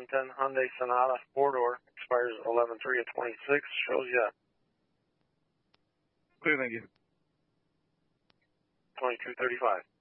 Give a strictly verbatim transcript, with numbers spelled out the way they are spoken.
ten Hyundai Sonata four-door, expires eleven three of twenty-six, shows yet. Clear, thank you. twenty-two thirty-five.